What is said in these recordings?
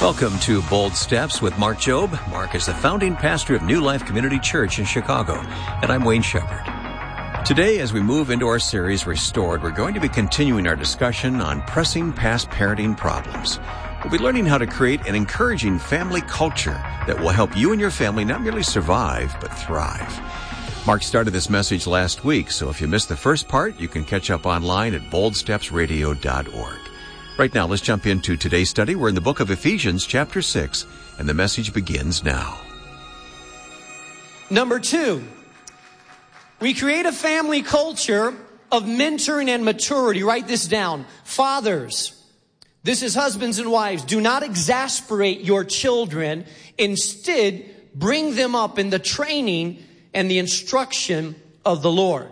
Welcome to Bold Steps with Mark Jobe. Mark is the founding pastor of New Life Community Church in Chicago, and I'm Wayne Shepherd. Today, as we move into our series, Restored, we're going to be continuing our discussion on pressing past parenting problems. We'll be learning how to create an encouraging family culture that will help you and your family not merely survive, but thrive. Mark started this message last week, so if you missed the first part, you can catch up online at boldstepsradio.org. Right now, let's jump into today's study. We're in the book of Ephesians, chapter 6, and the message begins now. Number 2, we create a family culture of mentoring and maturity. Write this down. Fathers, this is husbands and wives. Do not exasperate your children. Instead, bring them up in the training and the instruction of the Lord.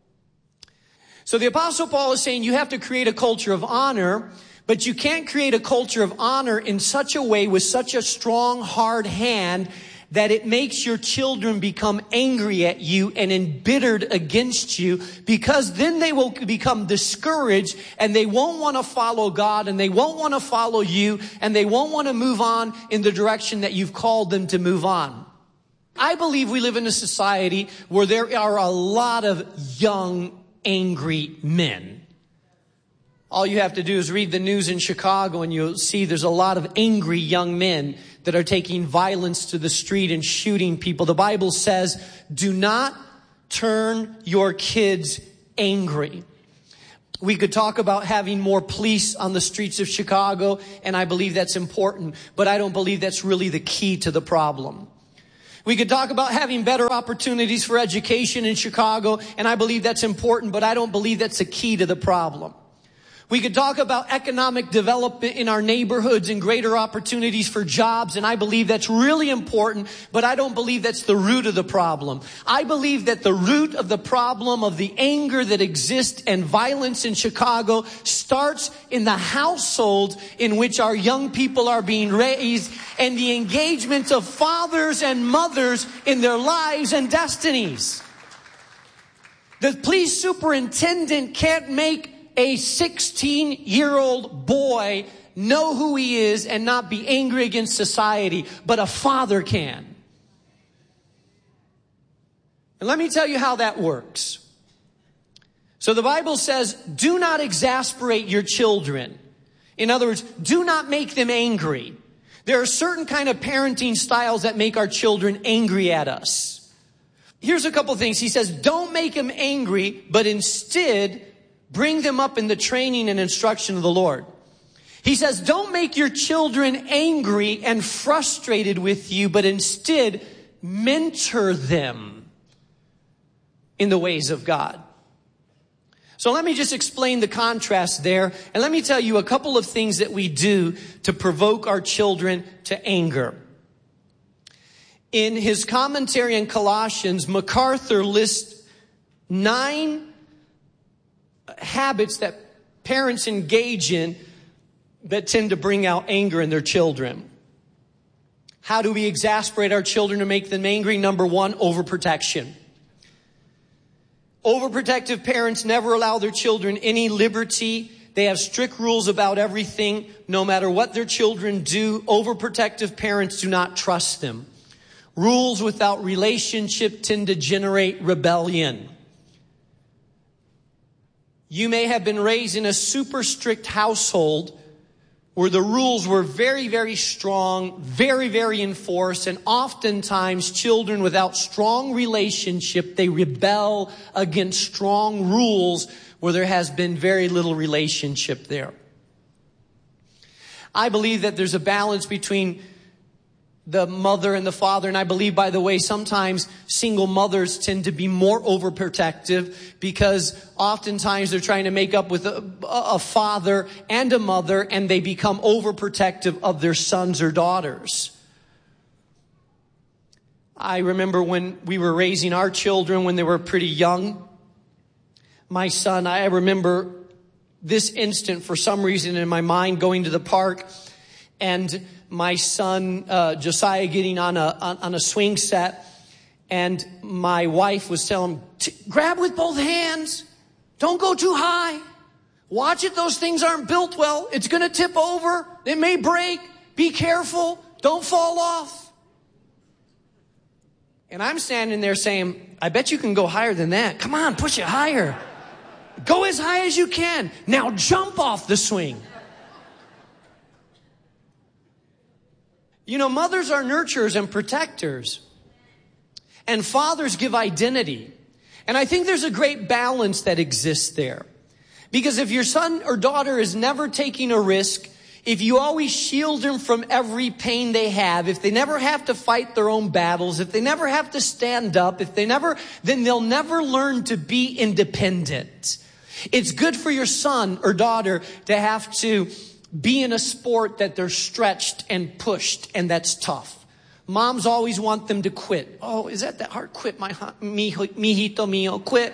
So the Apostle Paul is saying you have to create a culture of honor, but you can't create a culture of honor in such a way with such a strong, hard hand that it makes your children become angry at you and embittered against you, because then they will become discouraged and they won't want to follow God and they won't want to follow you and they won't want to move on in the direction that you've called them to move on. I believe we live in a society where there are a lot of young, angry men. All you have to do is read the news in Chicago and you'll see there's a lot of angry young men that are taking violence to the street and shooting people. The Bible says, do not turn your kids angry. We could talk about having more police on the streets of Chicago, and I believe that's important, but I don't believe that's really the key to the problem. We could talk about having better opportunities for education in Chicago, and I believe that's important, but I don't believe that's the key to the problem. We could talk about economic development in our neighborhoods and greater opportunities for jobs, and I believe that's really important, but I don't believe that's the root of the problem. I believe that the root of the problem of the anger that exists and violence in Chicago starts in the household in which our young people are being raised and the engagement of fathers and mothers in their lives and destinies. The police superintendent can't make a 16-year-old boy know who he is and not be angry against society, but a father can. And let me tell you how that works. So the Bible says, do not exasperate your children. In other words, do not make them angry. There are certain kind of parenting styles that make our children angry at us. Here's a couple things. He says, don't make them angry, but instead bring them up in the training and instruction of the Lord. He says, don't make your children angry and frustrated with you, but instead mentor them in the ways of God. So let me just explain the contrast there, and let me tell you a couple of things that we do to provoke our children to anger. In his commentary on Colossians, MacArthur lists 9 habits that parents engage in that tend to bring out anger in their children. How do we exasperate our children to make them angry? Number 1, overprotection. Overprotective parents never allow their children any liberty. They have strict rules about everything, no matter what their children do. Overprotective parents do not trust them. Rules without relationship tend to generate rebellion. You may have been raised in a super strict household where the rules were very, very strong, very, very enforced, and oftentimes children without strong relationship, they rebel against strong rules where there has been very little relationship there. I believe that there's a balance between the mother and the father. And I believe, by the way, sometimes single mothers tend to be more overprotective because oftentimes they're trying to make up with a father and a mother, and they become overprotective of their sons or daughters. I remember when we were raising our children when they were pretty young. My son, I remember this instant for some reason in my mind, going to the park and my son, Josiah, getting on a swing set, and my wife was telling him, grab with both hands. Don't go too high. Watch it. Those things aren't built well. It's going to tip over. It may break. Be careful. Don't fall off. And I'm standing there saying, I bet you can go higher than that. Come on, push it higher. Go as high as you can. Now jump off the swing. You know, mothers are nurturers and protectors. And fathers give identity. And I think there's a great balance that exists there. Because if your son or daughter is never taking a risk, if you always shield them from every pain they have, if they never have to fight their own battles, if they never have to stand up, then they'll never learn to be independent. It's good for your son or daughter to have to be in a sport that they're stretched and pushed, and that's tough. Moms always want them to quit. Oh, is that hard? Quit, mijito mío, quit.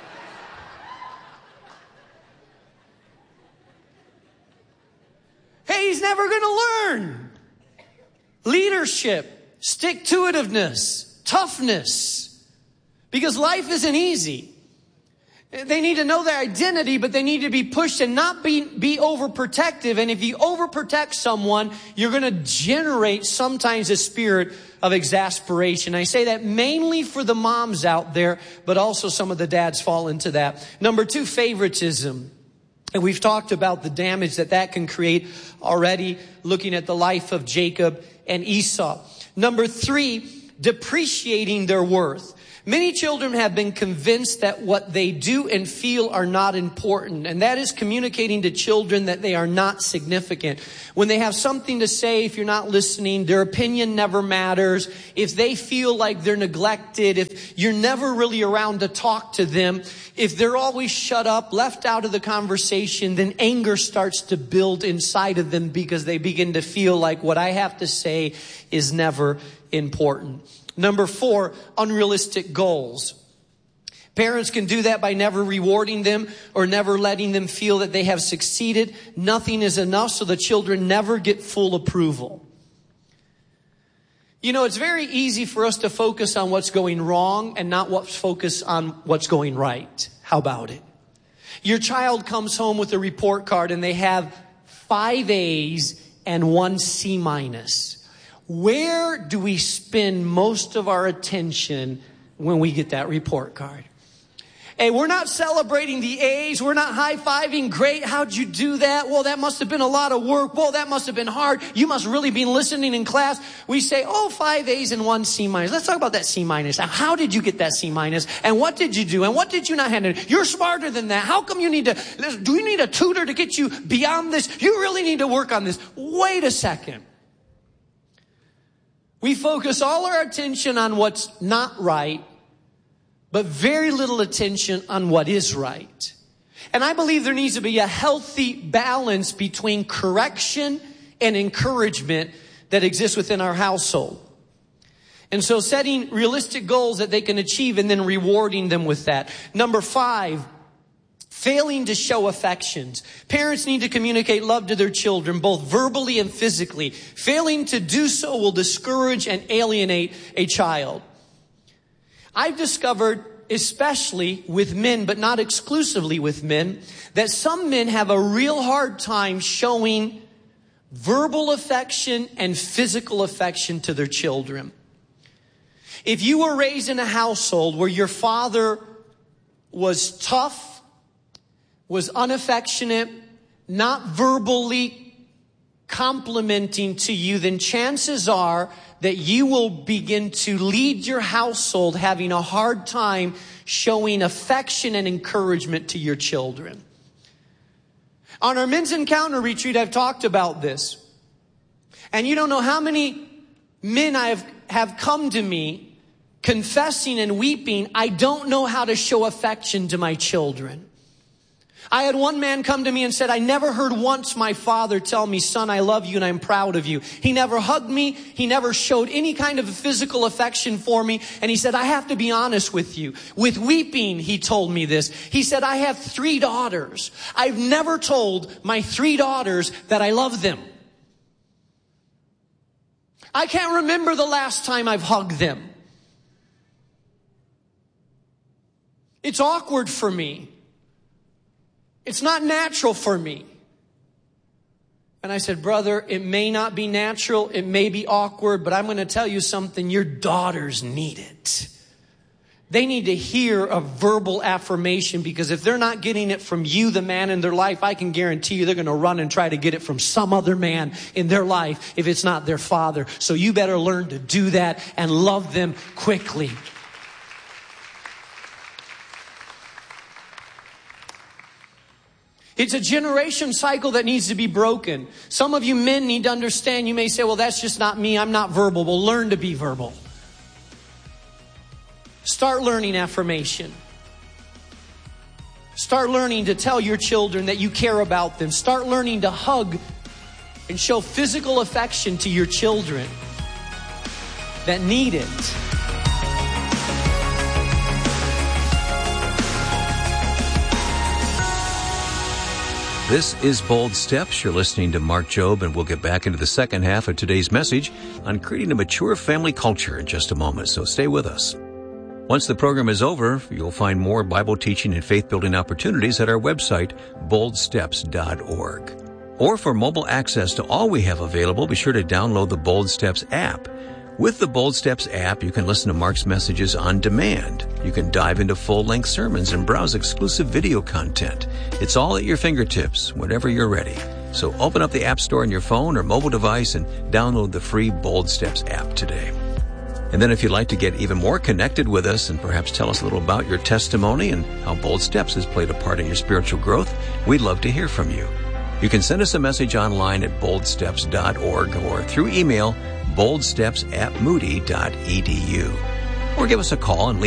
Hey, he's never going to learn. Leadership, stick-to-itiveness, toughness. Because life isn't easy. They need to know their identity, but they need to be pushed and not be overprotective. And if you overprotect someone, you're going to generate sometimes a spirit of exasperation. I say that mainly for the moms out there, but also some of the dads fall into that. Number 2, favoritism. And we've talked about the damage that can create already, looking at the life of Jacob and Esau. Number 3, depreciating their worth. Many children have been convinced that what they do and feel are not important. And that is communicating to children that they are not significant. When they have something to say, if you're not listening, their opinion never matters. If they feel like they're neglected, if you're never really around to talk to them, if they're always shut up, left out of the conversation, then anger starts to build inside of them because they begin to feel like what I have to say is never important. Number 4, unrealistic goals. Parents can do that by never rewarding them or never letting them feel that they have succeeded. Nothing is enough, so the children never get full approval. You know, it's very easy for us to focus on what's going wrong and not focus on what's going right. How about it? Your child comes home with a report card and they have 5 A's and 1 C-. Where do we spend most of our attention when we get that report card? Hey, we're not celebrating the A's. We're not high-fiving. Great. How'd you do that? Well, that must have been a lot of work. Well, that must have been hard. You must really be listening in class. We say, 5 A's and 1 C-. Let's talk about that C-. Now, how did you get that C-? And what did you do? And what did you not handle? You're smarter than that. How come do you need a tutor to get you beyond this? You really need to work on this. Wait a second. We focus all our attention on what's not right, but very little attention on what is right. And I believe there needs to be a healthy balance between correction and encouragement that exists within our household. And so setting realistic goals that they can achieve and then rewarding them with that. Number 5, failing to show affections. Parents need to communicate love to their children, both verbally and physically. Failing to do so will discourage and alienate a child. I've discovered, especially with men, but not exclusively with men, that some men have a real hard time showing verbal affection and physical affection to their children. If you were raised in a household where your father was tough, was unaffectionate, not verbally complimenting to you, then chances are that you will begin to lead your household having a hard time showing affection and encouragement to your children. On our Men's Encounter Retreat, I've talked about this. And you don't know how many men have come to me confessing and weeping, I don't know how to show affection to my children. I had one man come to me and said, I never heard once my father tell me, son, I love you and I'm proud of you. He never hugged me. He never showed any kind of physical affection for me. And he said, I have to be honest with you. With weeping, he told me this. He said, I have 3 daughters. I've never told my 3 daughters that I love them. I can't remember the last time I've hugged them. It's awkward for me. It's not natural for me. And I said, brother, it may not be natural. It may be awkward, but I'm going to tell you something. Your daughters need it. They need to hear a verbal affirmation, because if they're not getting it from you, the man in their life, I can guarantee you they're going to run and try to get it from some other man in their life if it's not their father. So you better learn to do that and love them quickly. It's a generation cycle that needs to be broken. Some of you men need to understand. You may say, well, that's just not me. I'm not verbal. Well, learn to be verbal. Start learning affirmation. Start learning to tell your children that you care about them. Start learning to hug and show physical affection to your children that need it. This is Bold Steps. You're listening to Mark Jobe, and we'll get back into the second half of today's message on creating a mature family culture in just a moment, so stay with us. Once the program is over, you'll find more Bible teaching and faith-building opportunities at our website, boldsteps.org. Or for mobile access to all we have available, be sure to download the Bold Steps app. With the Bold Steps app, you can listen to Mark's messages on demand. You can dive into full-length sermons and browse exclusive video content. It's all at your fingertips whenever you're ready. So open up the App Store on your phone or mobile device and download the free Bold Steps app today. And then if you'd like to get even more connected with us and perhaps tell us a little about your testimony and how Bold Steps has played a part in your spiritual growth, we'd love to hear from you. You can send us a message online at boldsteps.org or through email, boldsteps@moody.edu. Or give us a call and leave